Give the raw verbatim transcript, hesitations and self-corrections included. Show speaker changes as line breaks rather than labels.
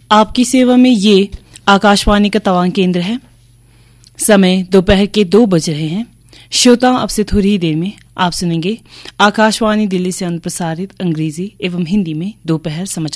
आपकी सेवा में ये आकाशवाणी का तवांग केंद्र है। समय दोपहर के दो बज रहे हैं। श्रोता, अब से थोड़ी ही देर में आप सुनेंगे आकाशवाणी दिल्ली से अनुप्रसारित अंग्रेजी एवं हिंदी में दोपहर समाचार।